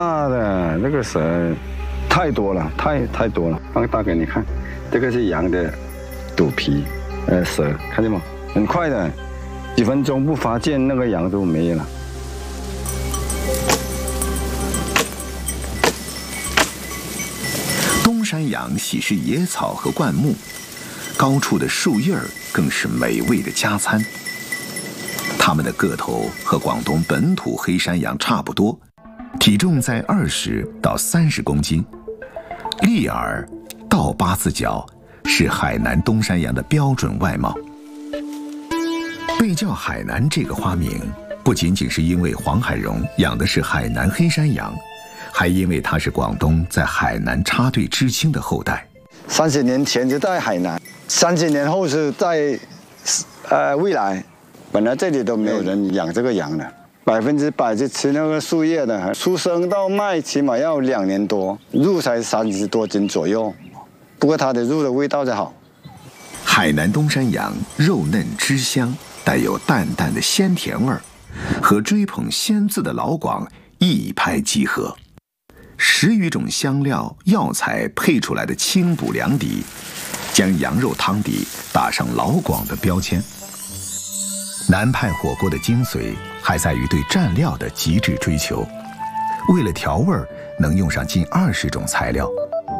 大的那个蛇太多了，太多了。放大给你看，这个是羊的肚皮，蛇，看见吗？很快的，几分钟不发现那个羊都没了。 东山羊喜食野草和灌木，高处的树叶儿更是美味的加餐。它们的个头和广东本土黑山羊差不多，体重在20到30公斤。立耳、倒八字脚是海南东山羊的标准外貌。被叫海南这个花名，不仅仅是因为黄海荣养的是海南黑山羊，还因为他是广东在海南插队知青的后代。 30年前就在海南，30年后是在未来。本来这里都没有人养这个羊的，100%就吃那个树叶的，出生到卖起码要2年多，肉才30多斤左右。不过它的肉的味道才好。 海南东山羊肉嫩汁香，带有淡淡的鲜甜味儿，和追捧鲜字的老广一拍即合。10余种香料药材配出来的清补凉底，将羊肉汤底打上老广的标签。南派火锅的精髓还在于对蘸料的极致追求，为了调味儿，能用上近20种材料。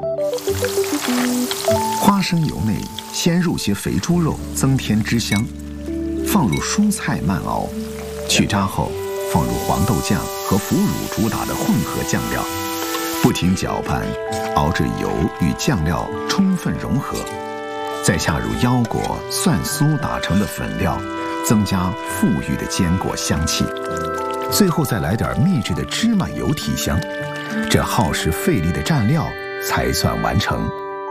花生油内先入些肥猪肉，增添汁香，放入蔬菜慢熬，去渣后放入黄豆酱和腐乳主打的混合酱料，不停搅拌，熬至油与酱料充分融合，再下入腰果、蒜酥打成的粉料，增加馥郁的坚果香气，最后再来点秘制的芝麻油提香，这耗时费力的蘸料才算完成。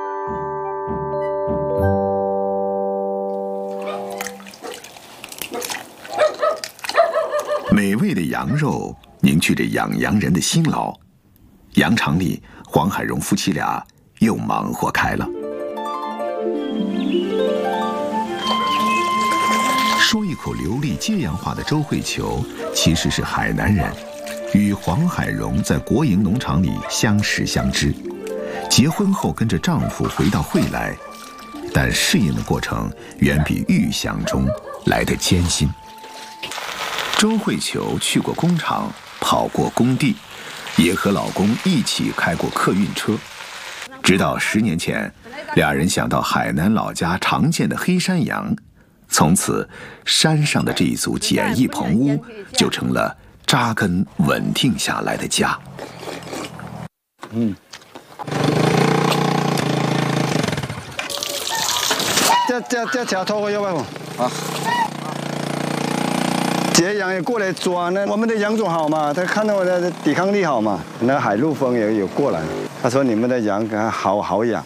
美味的羊肉凝聚着养羊人的辛劳，羊场里黄海荣夫妻俩又忙活开了。说一口流利揭阳话的周慧球其实是海南人，与黄海荣在国营农场里相识相知，结婚后跟着丈夫回到惠来，但适应的过程远比预想中来得艰辛。周慧球去过工厂，跑过工地，也和老公一起开过客运车，直到10年前，俩人想到海南老家常见的黑山羊，从此山上的这一组简易棚屋就成了扎根稳定下来的家。 这条拖过要不要？啊。这羊也过来抓呢，我们的羊种好嘛，他看到我的抵抗力好嘛，那海陆丰也有过来，他说你们的羊好养。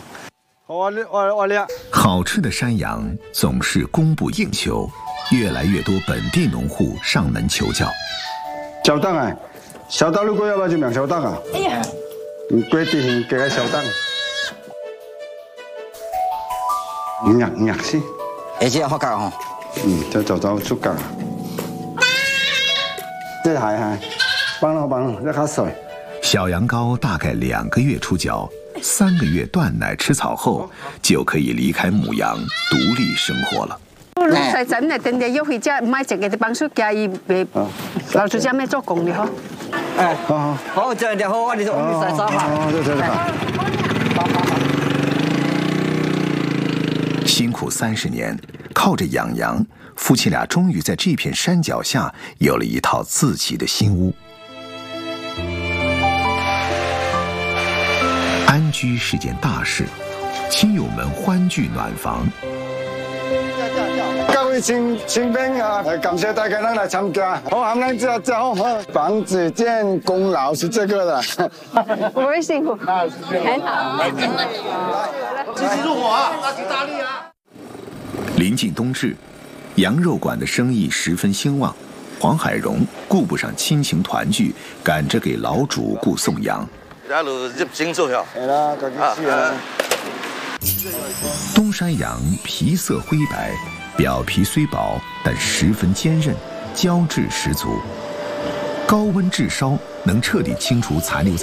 好吃的山羊总是供不应求，越来越多本地农户上门求教。 小蛋啊，小蛋如果要不要就2小蛋啊？哎呀，你规定给个小蛋。nhặt xí. Ê chị hoa cào không? Cho cháu chút cào. Đây là帮了，让它水。 小羊羔大概2个月出脚，3个月断奶吃草后，就可以離開母羊，獨立生活了。 老細陣啊，定要回家買食嘅啲幫手家伊俾老主家咩做工的嗬。 哎，好，這樣就好，你就晒沙發。 辛苦30年，靠着养羊，夫妻俩终于在这片山脚下有了一套自己的新屋。安居是件大事，亲友们欢聚暖房。 各位亲兵啊，感谢大家能来参加。我们这房子建功劳是这个的。 我也辛苦，很好。 积极入伙啊，大吉大利啊！ 临近冬至，羊肉馆的生意十分兴旺。黄海荣顾不上亲情团聚，赶着给老主顾送羊。东山羊皮色灰白，表皮虽薄，但十分坚韧，胶质十足。高温炙烧， 能彻底清除残留在